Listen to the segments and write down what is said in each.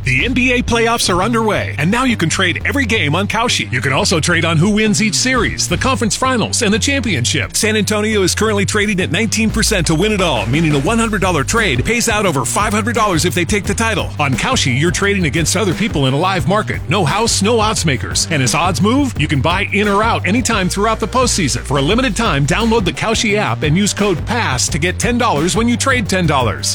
The NBA playoffs are underway, and now you can trade every game on Kalshi. You can also trade on who wins each series, the conference finals, and the championship. San Antonio is currently trading at 19% to win it all, meaning a $100 trade pays out over $500 if they take the title. On Kalshi, you're trading against other people in a live market. No house, no odds makers. And as odds move, you can buy in or out anytime throughout the postseason. For a limited time, download the Kalshi app and use code PASS to get $10 when you trade $10.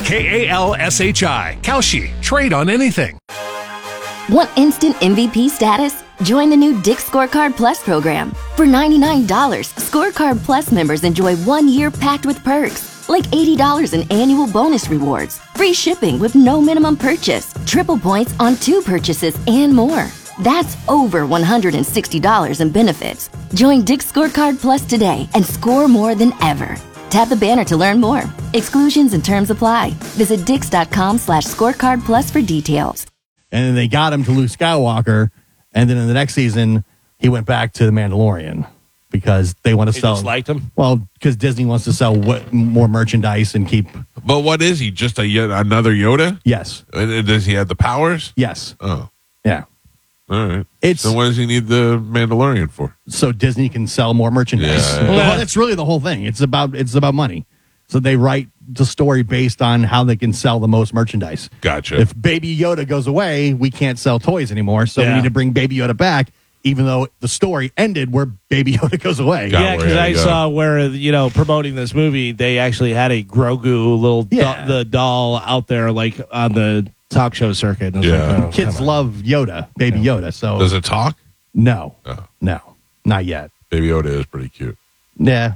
KALSHI. Kalshi. Trade on anything. Want instant MVP status? Join the new Dick's Scorecard Plus program. For $99, Scorecard Plus members enjoy 1 year packed with perks, like $80 in annual bonus rewards, free shipping with no minimum purchase, triple points on 2 purchases, and more. That's over $160 in benefits. Join Dick's Scorecard Plus today and score more than ever. Tap the banner to learn more. Exclusions and terms apply. Visit dix.com/scorecard plus for details. And then they got him to Luke Skywalker, and then in the next season, he went back to The Mandalorian because they want to sell. Just liked him? Well, because Disney wants to sell more merchandise and keep. But what is he? Just another Yoda? Yes. Does he have the powers? Yes. Oh. Yeah. All right. It's so what does he need the Mandalorian for? So Disney can sell more merchandise. Yeah. Well, that's really the whole thing. It's about money. So they write the story based on how they can sell the most merchandise. Gotcha. If Baby Yoda goes away, we can't sell toys anymore. So we need to bring Baby Yoda back, even though the story ended where Baby Yoda goes away. Yeah, because I saw where, promoting this movie, they actually had a Grogu little the doll out there, like on the talk show circuit. Yeah. Kids love Yoda, Baby Yoda. So does it talk? No. Oh. No, not yet. Baby Yoda is pretty cute. Yeah.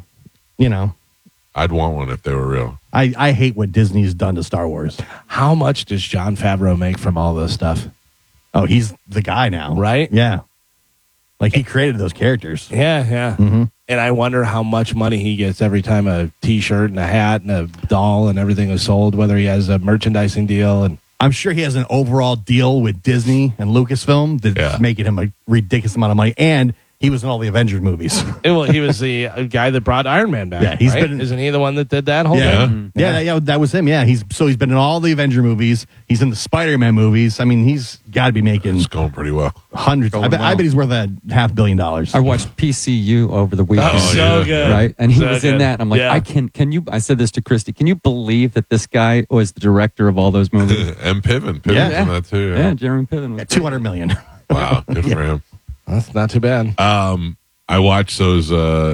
I'd want one if they were real. I hate what Disney's done to Star Wars. How much does Jon Favreau make from all this stuff? Oh, he's the guy now. Right? Yeah. Like he created those characters. Yeah. Mm-hmm. And I wonder how much money he gets every time a T-shirt and a hat and a doll and everything is sold, whether he has a merchandising deal. And I'm sure he has an overall deal with Disney and Lucasfilm that's making him a ridiculous amount of money. And he was in all the Avengers movies. Well, he was the guy that brought Iron Man back. Yeah, he's right? been. Isn't he the one that did that whole thing? Yeah, that was him. Yeah, he's been in all the Avenger movies. He's in the Spider-Man movies. I mean, he's got to be making. It's going pretty well. Hundreds. I bet he's worth $500 million. I watched PCU over the weekend. Oh, so good. Right, and he so was good. in that. I'm like, can you? I said this to Christy. Can you believe that this guy was the director of all those movies? And Piven. Piven's in that too. Yeah, Jeremy Piven. Was $200 million. Wow, good for him. That's not too bad. I watch those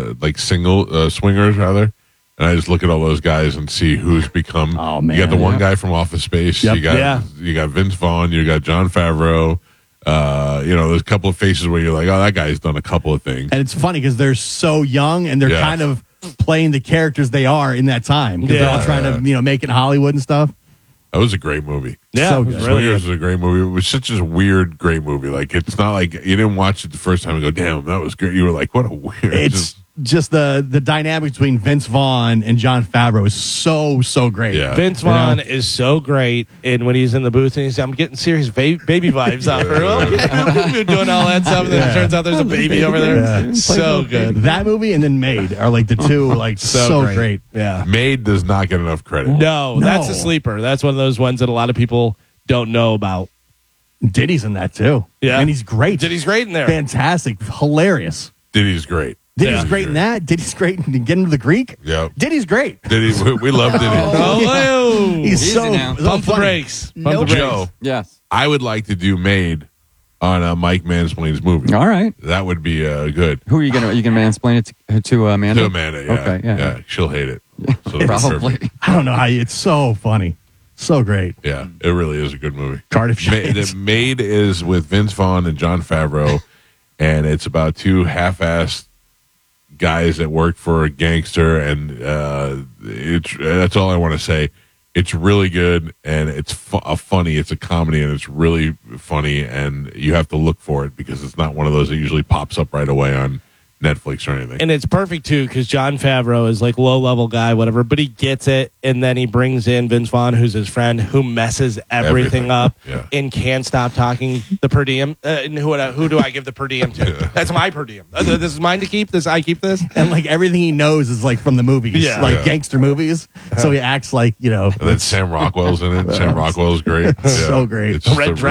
single swingers rather, and I just look at all those guys and see who's become. Oh man, you got the one guy from Office Space. Yep. You got Vince Vaughn. You got Jon Favreau. There's a couple of faces where you're like, oh, that guy's done a couple of things. And it's funny because they're so young and they're kind of playing the characters they are in that time because they're all trying to make it Hollywood and stuff. That was a great movie. Yeah, so good. Swingers was a great movie. It was such a weird, great movie. Like, it's not like you didn't watch it the first time and go, damn, that was great. You were like, what a weird. It's just the dynamic between Vince Vaughn and Jon Favreau is so great. Yeah. Vince Vaughn is so great, and when he's in the booth and he's, I'm getting serious baby vibes off her. We're doing all that stuff, and then it turns out there's a baby over there. Yeah. So good. That movie and then Made are like the two so great. Yeah. Made does not get enough credit. No, that's a sleeper. That's one of those ones that a lot of people don't know about. Diddy's in that too. Yeah. And he's great. Diddy's great in there. Fantastic. Hilarious. Diddy's great. Diddy's great in that. Diddy's great in Get Into the Greek. Yep. Diddy's great. Diddy, we love Diddy. Oh, He's Easy now. Pump the brakes. Pump the brakes. Joe, Yes. I would like to do Made on Mike Mansplain's movie. All right. That would be good. Who are you gonna mansplain it to Amanda? To Amanda, yeah. Okay, yeah. She'll hate it. So it'll be Probably. perfect. I don't know how it's so funny. So great. Yeah, it really is a good movie. Cardiff Giants. Made is with Vince Vaughn and Jon Favreau, and it's about two half-assed guys that work for a gangster, and that's all I want to say. It's really good, and it's funny. It's a comedy, and it's really funny, and you have to look for it because it's not one of those that usually pops up right away on Netflix or anything. And it's perfect, too, because Jon Favreau is like low-level guy, whatever, but he gets it, and then he brings in Vince Vaughn, who's his friend, who messes everything up and can't stop talking the per diem. And who do I give the per diem to? That's my per diem. This is mine to keep? I keep this? And like everything he knows is like from the movies, gangster movies. So he acts like, And then Sam Rockwell's in it. Sam Rockwell's great. So great. It's just Red a